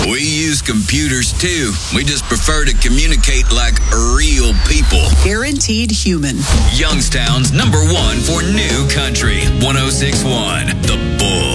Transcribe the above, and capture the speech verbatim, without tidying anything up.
We use computers too. We just prefer to communicate like real people. Guaranteed human. Youngstown's number one for new country. one oh six point one The Bull.